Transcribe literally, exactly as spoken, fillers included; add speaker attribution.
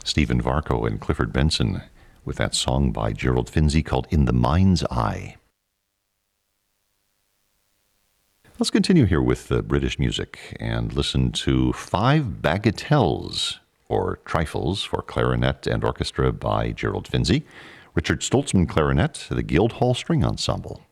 Speaker 1: Stephen Varco and Clifford Benson with that song by Gerald Finzi called In the Mind's Eye. Let's continue here with uh, British music and listen to Five Bagatelles, or Trifles, for clarinet and orchestra by Gerald Finzi, Richard Stoltzman clarinet, the Guildhall String Ensemble.